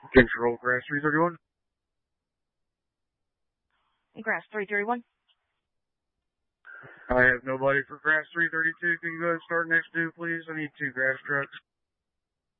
Control Grass 331. Grass 331. I have nobody for Grass 332. Can you go ahead and start next due, please? I need 2 grass trucks.